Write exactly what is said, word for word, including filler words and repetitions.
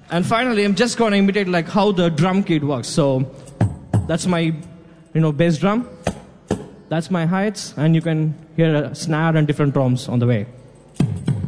And finally, I'm just going to imitate like how the drum kit works. So that's my, you know, bass drum. That's my heights, and you can hear a snare and different drums on the way.